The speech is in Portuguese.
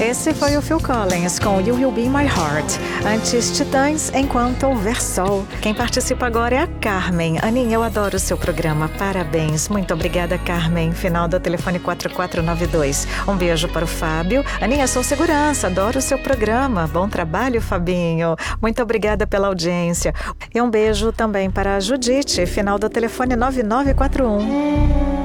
Esse foi o Phil Collins com You Will Be My Heart. Antes, Titãs, Enquanto Houver Sol. Quem participa agora é a Carmen. Aninha, eu adoro o seu programa. Parabéns. Muito obrigada, Carmen. Final do telefone 4492. Um beijo para o Fábio. Aninha, sou segurança. Adoro o seu programa. Bom trabalho, Fabinho. Muito obrigada pela audiência. E um beijo também para a Judite. Final do telefone 9941.